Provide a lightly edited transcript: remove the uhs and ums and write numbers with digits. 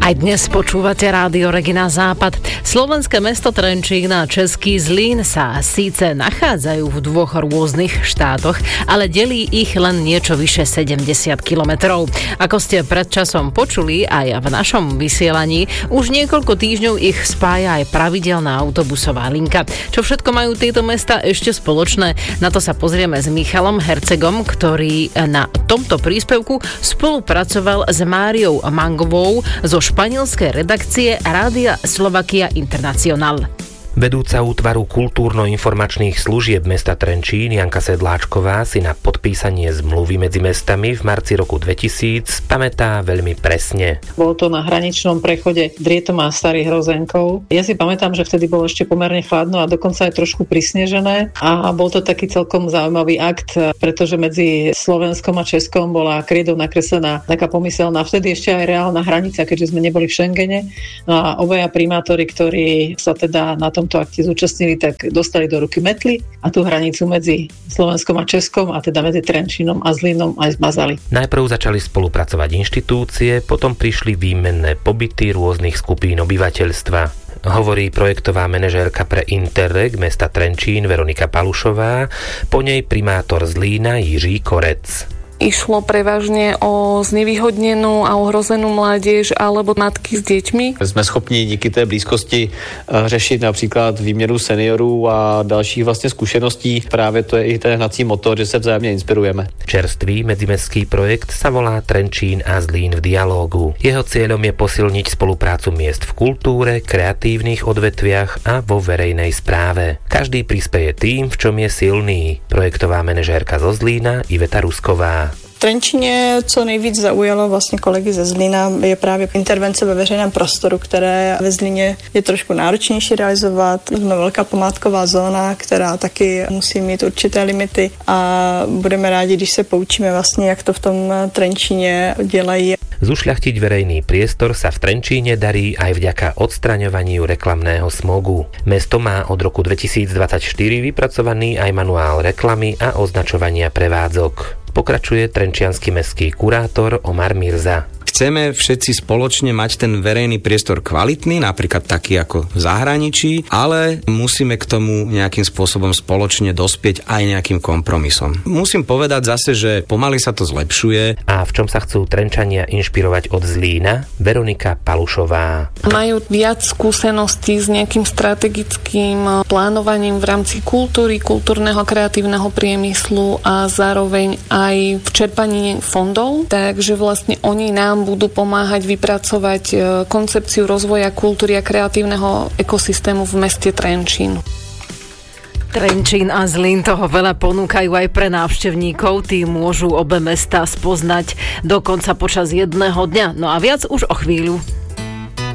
Aj dnes počúvate Rádio Regina Západ. Slovenské mesto Trenčín a český Zlín sa síce nachádzajú v dvoch rôznych štátoch, ale delí ich len niečo vyše 70 kilometrov. Ako ste pred časom počuli aj v našom vysielaní, už niekoľko týždňov ich spája aj pravidelná autobusová linka. Čo všetko majú tieto mesta ešte spoločné? Na to sa pozrieme s Michalom Hercegom, ktorý na tomto príspevku spolupracoval s Máriou Mangovou zo španielskej redakcie Rádia Slovakia Internacional. Vedúca útvaru kultúrno-informačných služieb mesta Trenčín Janka Sedláčková si na podpísanie zmluvy medzi mestami v marci roku 2000 pamätá veľmi presne. Bolo to na hraničnom prechode Drietom a Starých Hrozenkov. Ja si pamätám, že vtedy bolo ešte pomerne chladno a dokonca aj trošku prisnežené a bol to taký celkom zaujímavý akt, pretože medzi Slovenskom a Českom bola krídou nakreslená taká pomyselná, vtedy ešte aj reálna hranica, keďže sme neboli v Schengene. No a obaja primátori, ktorí sa teda na tomto akte zúčastnili, tak dostali do ruky metly a tú hranicu medzi Slovenskom a Českom a teda medzi Trenčínom a Zlínom aj zmazali. Najprv začali spolupracovať inštitúcie, potom prišli výmenné pobyty rôznych skupín obyvateľstva. Hovorí projektová manažérka pre Interreg mesta Trenčín Veronika Palušová, po nej primátor Zlína Jiří Korec. Išlo prevažne o znevýhodnenú a ohrozenú mládež alebo matky s deťmi. Jsme schopni díky té blízkosti řešit například výměnu seniorů a dalších vlastně zkušeností. Právě to je i ten hnací motor, že se vzájemně inspirujeme. Čerstvý medzimestský projekt sa volá Trenčín a Zlín v dialógu. Jeho cieľom je posilniť spoluprácu miest v kultúre, kreatívnych odvetviach a vo verejnej správe. Každý prispeje tým, v čom je silný. Projektová manažérka zo Zlína Iveta Rusková. V Trenčíně co nejvíc zaujalo vlastně kolegy ze Zlína je právě intervence ve veřejném prostoru, které ve Zlíně je trošku náročnější realizovat. Jsme velká památková zóna, která taky musí mít určité limity a budeme rádi, když se poučíme vlastně, jak to v tom Trenčíně dělají. Zušľachtiť verejný priestor sa v Trenčíne darí aj vďaka odstraňovaniu reklamného smogu. Mesto má od roku 2024 vypracovaný aj manuál reklamy a označovania prevádzok. Pokračuje trenčiansky mestský kurátor Omar Mirza. Chceme všetci spoločne mať ten verejný priestor kvalitný, napríklad taký ako v zahraničí, ale musíme k tomu nejakým spôsobom spoločne dospieť aj nejakým kompromisom. Musím povedať zase, že pomaly sa to zlepšuje. A v čom sa chcú Trenčania inšpirovať od Zlína? Veronika Palušová. Majú viac skúseností s nejakým strategickým plánovaním v rámci kultúry, kultúrneho kreatívneho priemyslu a zároveň aj v čerpaní fondov, takže vlastne oni nám budú pomáhať vypracovať koncepciu rozvoja kultúry a kreatívneho ekosystému v meste Trenčín. Trenčín a Zlín toho veľa ponúkajú aj pre návštevníkov. Tí môžu obe mestá spoznať dokonca počas jedného dňa. No a viac už o chvíľu.